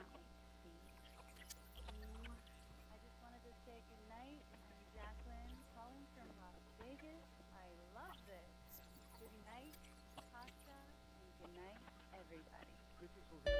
I just wanted to say good night. I'm Jacqueline calling from Las Vegas. I love this. Good night, Tasha, and good night, everybody.